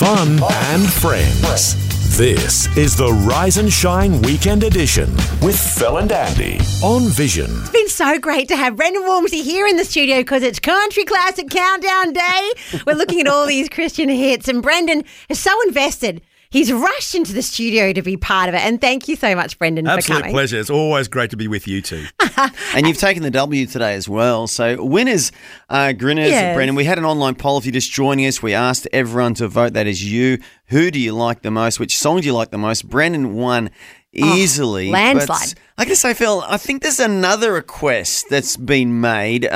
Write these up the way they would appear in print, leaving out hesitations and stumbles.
fun and friends. This is the Rise and Shine Weekend Edition with Phil and Andy on Vision. It's been so great to have Brendan Walmsley here in the studio because it's Country Classic Countdown Day. We're looking at all these Christian hits and Brendan is so invested. He's rushed into the studio to be part of it. And thank you so much, Brendan, for coming. Absolute pleasure. It's always great to be with you two. And you've taken the W today as well. So winners, Grinners, Yes. Brendan. We had an online poll. If you're just joining us, we asked everyone to vote. That is you. Who do you like the most? Which song do you like the most? Brendan won easily. landslide. But I gotta say, Phil, I think there's another request that's been made.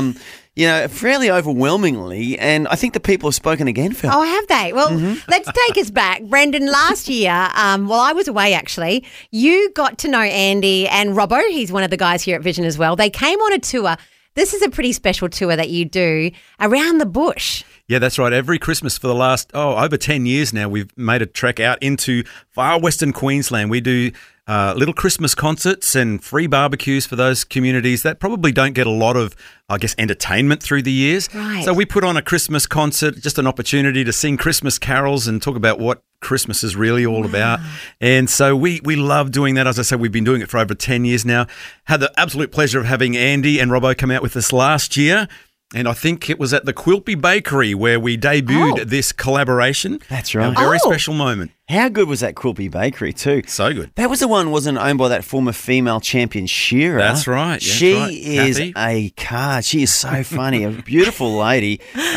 Fairly overwhelmingly, and I think the people have spoken again, Phil. Oh, have they? Well, let's take us back. Brendan, last year, while I was away actually, you got to know Andy and Robbo. He's one of the guys here at Vision as well. They came on a tour. This is a pretty special tour that you do around the bush. Yeah, that's right. Every Christmas for the last, over 10 years now, we've made a trek out into far western Queensland. We do little Christmas concerts and free barbecues for those communities that probably don't get a lot of, entertainment through the years. Right. So we put on a Christmas concert, just an opportunity to sing Christmas carols and talk about what Christmas is really all about. And so we love doing that. As I said, we've been doing it for over 10 years now. Had the absolute pleasure of having Andy and Robbo come out with us last year. And I think it was at the Quilpie Bakery where we debuted this collaboration. That's right. A very special moment. How good was that Quilpie Bakery too? So good. That was the one wasn't owned by that former female champion Shearer. That's right. That's She right. is Kathy. a card. She is so funny. A beautiful lady.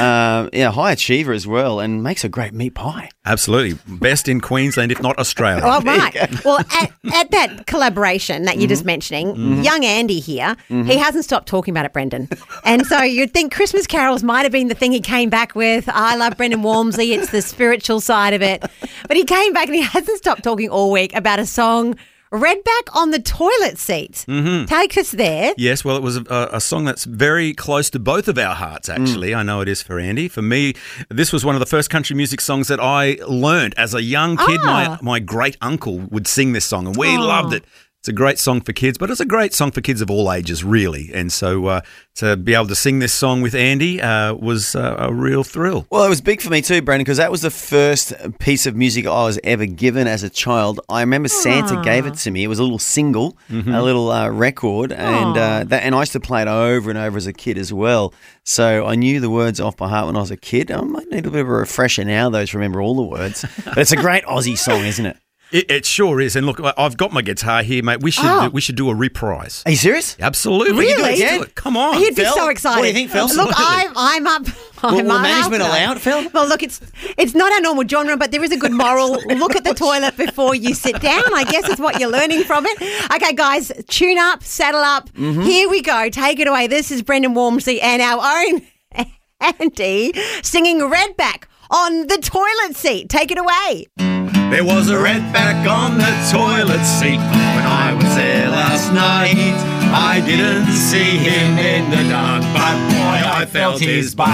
High achiever as well, and makes a great meat pie. Absolutely. Best in Queensland, if not Australia. Oh, right. Well, at that collaboration that you're just mentioning, young Andy here, he hasn't stopped talking about it, Brendan. And so you'd think Christmas carols might have been the thing he came back with. I love Brendan Walmsley. It's the spiritual side of it. But he came back and he hasn't stopped talking all week about a song, Redback on the Toilet Seat. Take us there. Yes, well, it was a song that's very close to both of our hearts, actually. I know it is for Andy. For me, this was one of the first country music songs that I learned as a young kid. My great uncle would sing this song, and we loved it. It's a great song for kids, but it's a great song for kids of all ages, really. And so to be able to sing this song with Andy was a real thrill. Well, it was big for me too, Brandon, because that was the first piece of music I was ever given as a child. I remember Santa gave it to me. It was a little single, a little record, and I used to play it over and over as a kid as well. So I knew the words off by heart when I was a kid. I might need a bit of a refresher now, though, to remember all the words. But it's a great Aussie song, isn't it? It sure is. And look, I've got my guitar here, mate. We should do a reprise. Are you serious? Absolutely. Really? Let's do it. Come on. You'd be Phil, so excited. what do you think, Phil? Look, I'm up. Will I'm up management after. allow it, Phil? Well, look, it's not our normal genre, but there is a good moral. Look at the toilet before you sit down, I guess is what you're learning from it. Okay, guys, tune up, saddle up. Here we go. Take it away. This is Brendan Walmsley and our own Andy singing Redback on the Toilet Seat. Take it away. There was a redback on the toilet seat when I was there last night. I didn't see him in the dark, but boy, I felt his bite.